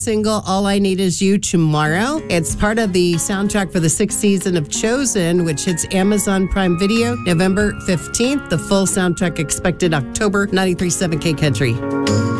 single All I Need Is You tomorrow. It's part of the soundtrack for the 6th season of Chosen, which hits Amazon Prime Video November 15th. The full soundtrack expected October. 93.7 K Country.